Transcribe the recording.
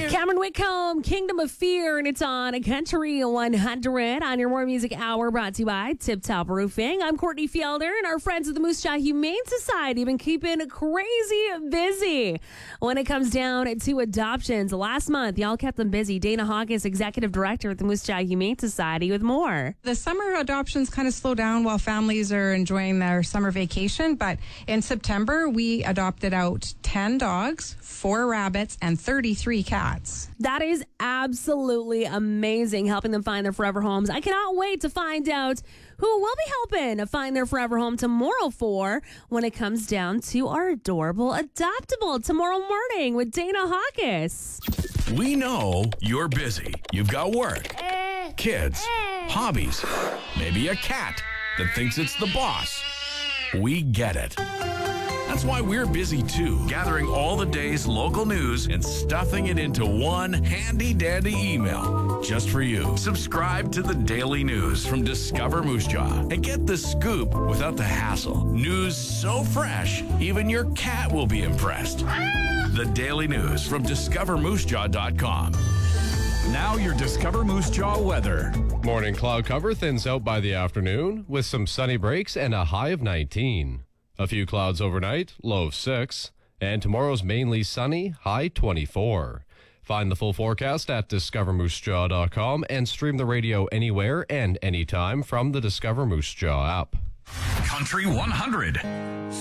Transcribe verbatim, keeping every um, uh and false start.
Cameron Whitcomb, Kingdom of Fear, and it's on Country one hundred on your More Music Hour, brought to you by Tip Top Roofing. I'm Courtney Fielder, and our friends at the Moose Jaw Humane Society have been keeping crazy busy when it comes down to adoptions. Last month, y'all kept them busy. Dana Hawkins, Executive Director at the Moose Jaw Humane Society, with more. The summer adoptions kind of slow down while families are enjoying their summer vacation, but in September, we adopted out ten dogs, four rabbits, and thirty-three cats. That is absolutely amazing, helping them find their forever homes. I cannot wait to find out who will be helping find their forever home tomorrow for when it comes down to our adorable adoptable tomorrow morning with Dana Hawkins. We know you're busy. You've got work, kids, hobbies, maybe a cat that thinks it's the boss. We get it. That's why we're busy too, gathering all the day's local news and stuffing it into one handy-dandy email just for you. Subscribe to the Daily News from Discover Moose Jaw and get the scoop without the hassle. News so fresh, even your cat will be impressed. The Daily News from discover moose jaw dot com. Now your Discover Moose Jaw weather. Morning cloud cover thins out by the afternoon with some sunny breaks and a high of nineteen. A few clouds overnight, low of six. And tomorrow's mainly sunny, high twenty-four. Find the full forecast at discover moose jaw dot com and stream the radio anywhere and anytime from the Discover Moose Jaw app. Country one hundred.